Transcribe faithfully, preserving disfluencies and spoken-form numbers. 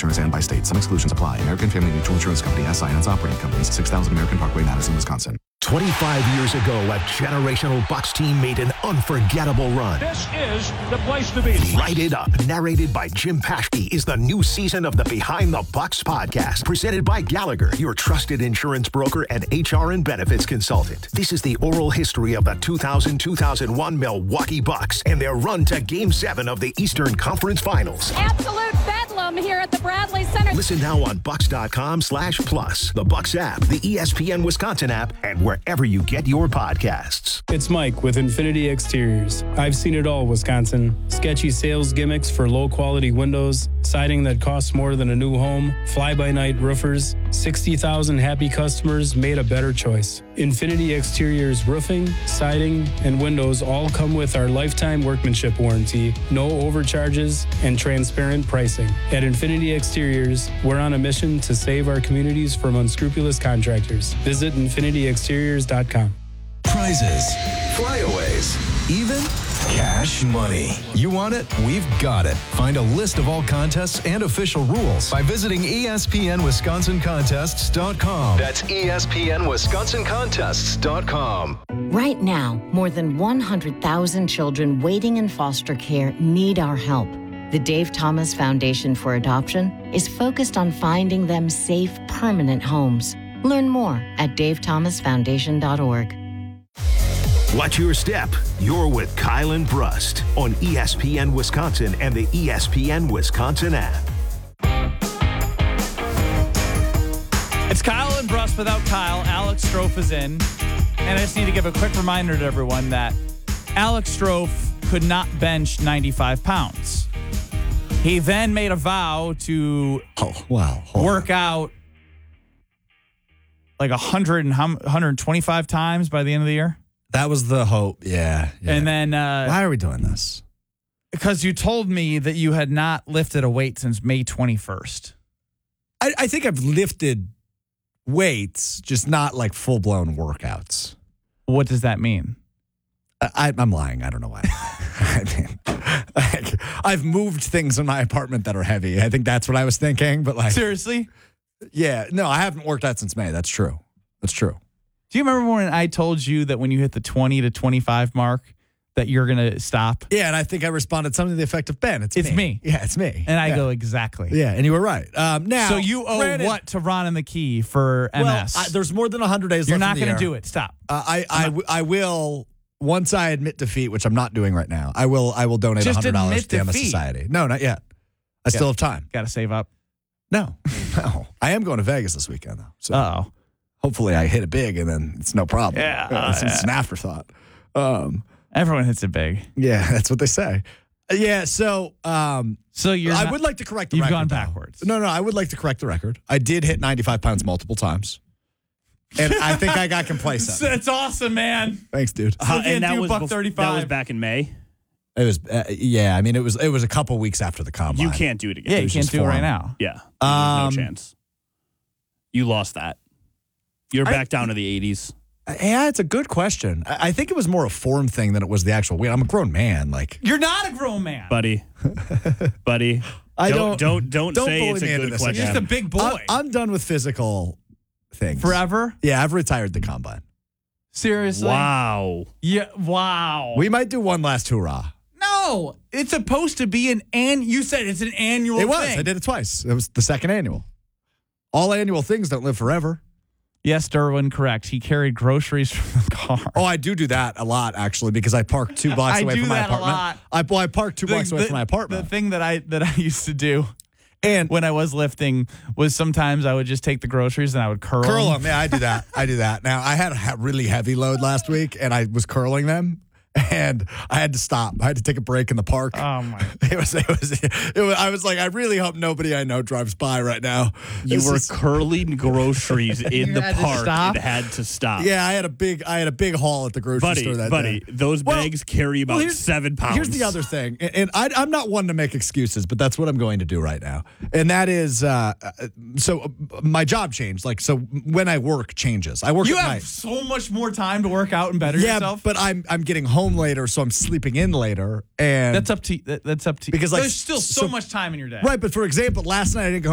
insurance and by state. Some exclusions apply. American Family Mutual Insurance Company, S I and its operating companies, six thousand American Parkway, Madison, Wisconsin. twenty-five years ago, a generational Bucks team made an unforgettable run. This is the place to be. Write It Up, narrated by Jim Paschke, is the new season of the Behind the Bucks podcast, presented by Gallagher, your trusted insurance broker and H R and benefits consultant. This is the oral history of the two thousand two thousand one Milwaukee Bucks and their run to Game seven of the Eastern Conference Finals. Absolute bedlam here at the Bradley Center. Listen now on Bucks.com slash plus, the Bucks app, the E S P N Wisconsin app, and wherever you get your podcasts. It's Mike with Infinity Exteriors. I've seen it all, Wisconsin. Sketchy sales gimmicks for low-quality windows, siding that costs more than a new home, fly-by-night roofers. sixty thousand happy customers made a better choice. Infinity Exteriors roofing, siding, and windows all come with our lifetime workmanship warranty, no overcharges, and transparent pricing. At Infinity Exteriors, we're on a mission to save our communities from unscrupulous contractors. Visit infinity exteriors dot com. Prizes, flyaways, even cash money. You want it? We've got it. Find a list of all contests and official rules by visiting E S P N Wisconsin Contests dot com. That's E S P N Wisconsin Contests dot com. Right now, more than one hundred thousand children waiting in foster care need our help. The Dave Thomas Foundation for Adoption is focused on finding them safe, permanent homes. Learn more at dave thomas foundation dot org. Watch your step. You're with Kyle and Brust on E S P N Wisconsin and the E S P N Wisconsin app. It's Kyle and Brust without Kyle. Alex Strofe is in. And I just need to give a quick reminder to everyone that Alex Strofe could not bench ninety-five pounds. He then made a vow to oh, wow. work out like one hundred and one hundred twenty-five times by the end of the year. That was the hope. Yeah. yeah. And then uh, why are we doing this? Because you told me that you had not lifted a weight since May twenty-first. I, I think I've lifted weights, just not like full blown workouts. What does that mean? I, I'm lying. I don't know why. I mean, like, I've moved things in my apartment that are heavy. I think that's what I was thinking. But like, seriously? Yeah. No, I haven't worked out since May. That's true. That's true. Do you remember when I told you that when you hit the twenty to twenty-five mark that you're going to stop? Yeah, and I think I responded something to the effect of, Ben, it's, it's me. me. Yeah, it's me. And I yeah. go, exactly. Yeah, and you were right. Um, now, so you owe granted, what to Ron and the Key for M S? Well, I, there's more than one hundred days you're left not going to do it. Stop. Uh, I, I, w- I will, once I admit defeat, which I'm not doing right now, I will I will donate Just one hundred dollars to the M S defeat. Society. No, not yet. I yeah. still have time. Got to save up. No, no. I am going to Vegas this weekend, though. So Uh-oh. hopefully I hit it big and then it's no problem. Yeah. Uh, it's, it's an afterthought. Um, Everyone hits it big. Yeah, that's what they say. Uh, yeah, so um, so you're I not, would like to correct the you've record. You've gone though. backwards. No, no, I would like to correct the record. I did hit ninety-five pounds multiple times. And I think I got complacent. That's awesome, man. Thanks, dude. Uh, and that was, buck bef- that was back in May? It was, uh, yeah, I mean, it was it was a couple weeks after the combine. You can't do it again. Yeah, it you can't do it right now. Yeah, um, no chance. You lost that. You're back I, down to the eighties. Yeah, it's a good question. I, I think it was more a form thing than it was the actual weight. I'm a grown man. Like You're not a grown man. Buddy. Buddy. I don't, don't, don't, don't, don't say it's a good question. You're just a big boy. I'm, I'm done with physical things. Forever? Yeah, I've retired the combine. Seriously? Wow. Yeah, wow. We might do one last hoorah. No, it's supposed to be an an. You said it's an annual It was. thing. I did it twice. It was the second annual. All annual things don't live forever. Yes, Derwin, correct. He carried groceries from the car. Oh, I do do that a lot, actually, because I park two blocks away from my apartment. I do that a lot. I, well, I park two the, blocks away the, from my apartment. The thing that I that I used to do and when I was lifting was sometimes I would just take the groceries and I would curl, curl them. them. Yeah, I do that. I do that. Now, I had a really heavy load last week, and I was curling them. And I had to stop. I had to take a break in the park. Oh my! It was. It was. It was. I was like, I really hope nobody I know drives by right now. You This were is, curling groceries in the had to park. stop? It had to stop. Yeah, I had a big. I had a big haul at the grocery buddy, store that buddy, day. those Well, bags carry about well, seven pounds. Here's the other thing, and, and I, I'm not one to make excuses, but that's what I'm going to do right now, and that is, uh, so uh, my job changed. Like, so when I work changes. I work. You at have night. so much more time to work out and better yeah, yourself. but I'm I'm getting home later, so I'm sleeping in later, and that's up to that, that's up to because like there's still so, so much time in your day. Right, but for example, last night I didn't go